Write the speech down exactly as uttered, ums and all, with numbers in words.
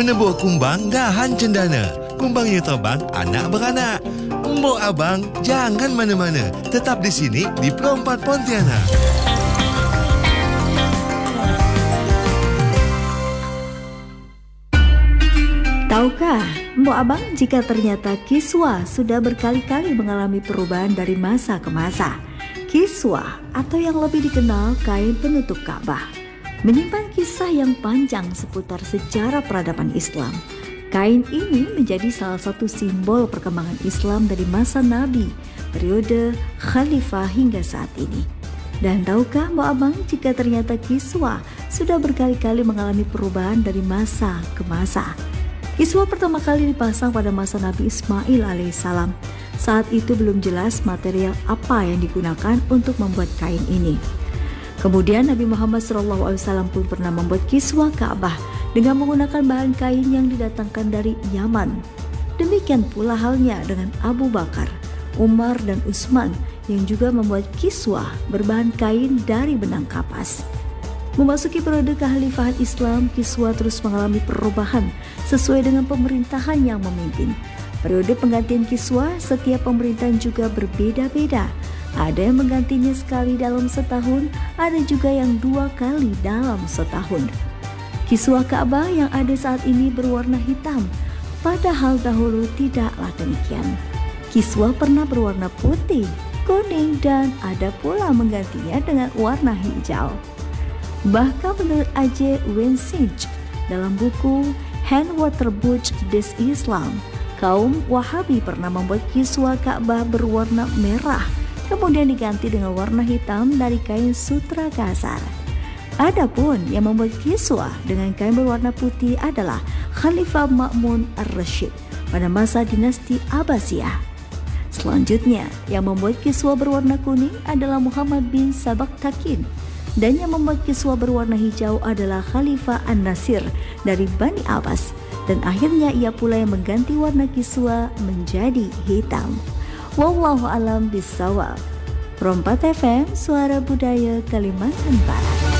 Menebuh kumbang dahan cendana. Kumbangnya terbang anak beranak. Mbok abang jangan mana-mana. Tetap di sini di Pro empat Pontianak. Tahukah, Mbok Abang, jika ternyata kiswah sudah berkali-kali mengalami perubahan dari masa ke masa? Kiswah, atau yang lebih dikenal kain penutup Ka'bah, menyimpan kisah yang panjang seputar sejarah peradaban Islam. Kain ini menjadi salah satu simbol perkembangan Islam dari masa Nabi, periode Khalifah hingga saat ini. Dan tahukah Mbok Abang, jika ternyata kiswah sudah berkali-kali mengalami perubahan dari masa ke masa? Kiswah pertama kali dipasang pada masa Nabi Ismail alaihissalam. Saat itu belum jelas material apa yang digunakan untuk membuat kain ini. Kemudian Nabi Muhammad shallallahu alaihi wasallam pun pernah membuat kiswah Ka'bah dengan menggunakan bahan kain yang didatangkan dari Yaman. Demikian pula halnya dengan Abu Bakar, Umar, dan Utsman yang juga membuat kiswah berbahan kain dari benang kapas. Memasuki periode kekhalifahan Islam, kiswah terus mengalami perubahan sesuai dengan pemerintahan yang memimpin. Periode penggantian kiswah setiap pemerintahan juga berbeda-beda. Ada yang menggantinya sekali dalam setahun, ada juga yang dua kali dalam setahun. Kiswah Ka'bah yang ada saat ini berwarna hitam, padahal dahulu tidaklah demikian. Kiswah pernah berwarna putih, kuning, dan ada pula menggantinya dengan warna hijau. Bahkan menurut A J Wensich dalam buku Hand Water Book des Islam, kaum Wahabi pernah membuat kiswah Ka'bah berwarna merah, kemudian diganti dengan warna hitam dari kain sutra kasar. Adapun yang membuat kiswah dengan kain berwarna putih adalah Khalifah Ma'mun ar-Rasyid pada masa dinasti Abbasiyah. Selanjutnya, yang membuat kiswah berwarna kuning adalah Muhammad bin Sabaktakin. Dan yang membuat kiswah berwarna hijau adalah Khalifah An-Nasir dari Bani Abbas. Dan akhirnya ia pula yang mengganti warna kiswah menjadi hitam. Wallahu alam bissawab. Pro empat F M, Suara Budaya Kalimantan Barat.